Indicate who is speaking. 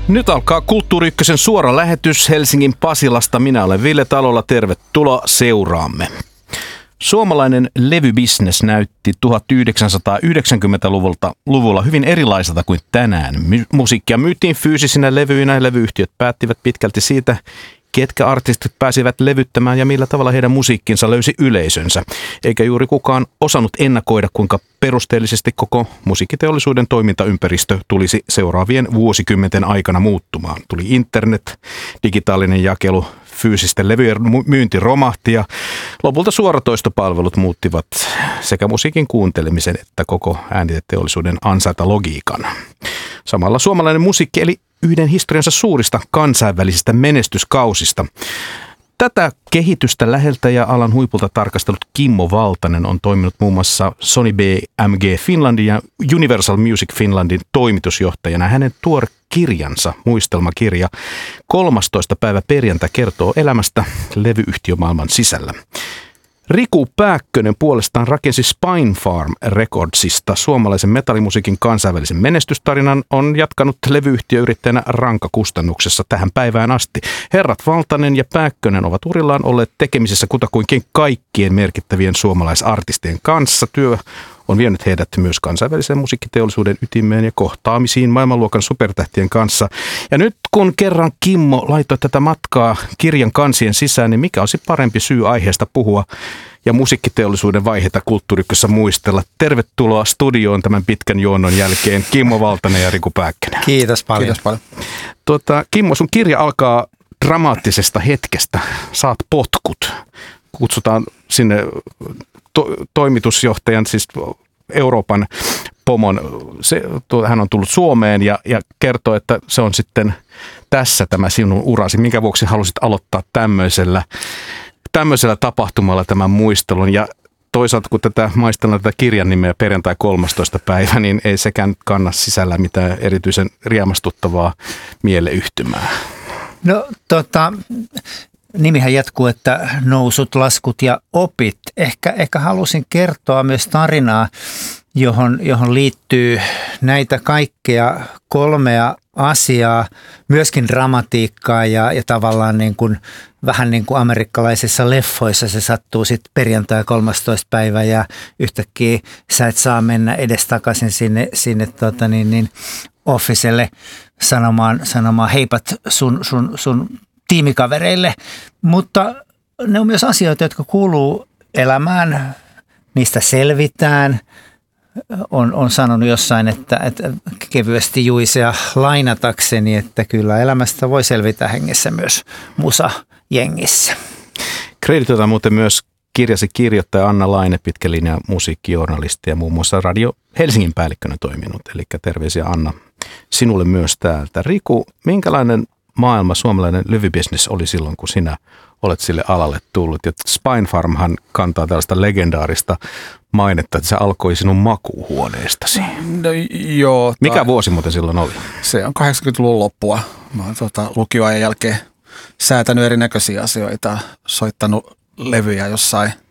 Speaker 1: Nyt alkaa Kulttuuri Ykkösen suora lähetys Helsingin Pasilasta. Minä olen Ville Talolla. Tervetuloa seuraamme. Suomalainen levybisnes näytti 1990-luvulla hyvin erilaiselta kuin tänään. Musiikkia myytiin fyysisinä levyinä ja levyyhtiöt päättivät pitkälti siitä, ketkä artistit pääsivät levyttämään ja millä tavalla heidän musiikkinsa löysi yleisönsä. Eikä juuri kukaan osannut ennakoida, kuinka perusteellisesti koko musiikkiteollisuuden toimintaympäristö tulisi seuraavien vuosikymmenten aikana muuttumaan. Tuli internet, digitaalinen jakelu, fyysisten levyjen myynti romahti ja lopulta suoratoistopalvelut muuttivat sekä musiikin kuuntelemisen että koko ääniteteollisuuden ansaintalogiikan. Samalla suomalainen musiikki eli yhden historiansa suurista kansainvälisistä menestyskausista. Tätä kehitystä läheltä ja alan huipulta tarkastellut Kimmo Valtanen on toiminut muun muassa Sony BMG Finlandin ja Universal Music Finlandin toimitusjohtajana. Hänen tuore kirjansa, muistelmakirja 13. päivä perjantai kertoo elämästä levyyhtiömaailman sisällä. Riku Pääkkönen puolestaan rakensi Spinefarm Recordsista suomalaisen metallimusiikin kansainvälisen menestystarinan, on jatkanut levyyhtiöyrittäjänä rankakustannuksessa tähän päivään asti. Herrat Valtanen ja Pääkkönen ovat urillaan olleet tekemisissä kutakuinkin kaikkien merkittävien suomalaisartistien kanssa. Työ on vienyt heidät myös kansainvälisen musiikkiteollisuuden ytimeen ja kohtaamisiin maailmanluokan supertähtien kanssa. Ja nyt kun kerran Kimmo laittoi tätä matkaa kirjan kansien sisään, niin mikä olisi parempi syy aiheesta puhua ja musiikkiteollisuuden vaiheita Kulttuuri Ykkösessä muistella. Tervetuloa studioon tämän pitkän juonnon jälkeen Kimmo Valtanen ja Riku Pääkkönen.
Speaker 2: Kiitos paljon.
Speaker 3: Kiitos paljon.
Speaker 1: Kimmo, sun kirja alkaa dramaattisesta hetkestä. Saat potkut. Kutsutaan sinne toimitusjohtajan, siis Euroopan pomon, hän on tullut Suomeen ja kertoo, että se on sitten tässä tämä sinun urasi. Minkä vuoksi halusit aloittaa tämmöisellä tapahtumalla tämän muistelun? Ja toisaalta kun maistellaan tätä kirjan nimeä perjantai 13. päivä, niin ei sekään kanna sisällä mitään erityisen riemastuttavaa mieleyhtymää.
Speaker 2: No nimihän jatkuu, että nousut, laskut ja opit. Ehkä halusin kertoa myös tarinaa, johon liittyy näitä kaikkea kolmea asiaa, myöskin dramatiikkaa ja tavallaan niin kuin, vähän niin kuin amerikkalaisissa leffoissa se sattuu sitten perjantai 13. päivä ja yhtäkkiä sä et saa mennä edestakaisin sinne officelle sanomaan heipat sun tiimikavereille, mutta ne on myös asioita, jotka kuuluu elämään, niistä selvitään. On sanonut jossain, että kevyesti juisea lainatakseni, että kyllä elämästä voi selvitä hengessä myös musajengissä.
Speaker 1: Kreditoidaan muuten myös kirjasi kirjoittaja Anna Laine, pitkä linja musiikkijournalisti ja muun muassa Radio Helsingin päällikkönä toiminut. Eli terveisiä Anna sinulle myös täältä. Riku, minkälainen maailma suomalainen levybisnes oli silloin, kun sinä olet sille alalle tullut? Ja Spinefarmhan kantaa tällaista legendaarista mainetta, että se alkoi sinun makuuhuoneestasi.
Speaker 3: No, joo.
Speaker 1: Mikä vuosi muuten silloin oli?
Speaker 3: Se on 80-luvun loppua. Mä oon lukioajan jälkeen säätänyt erinäköisiä asioita, soittanut levyjä jossain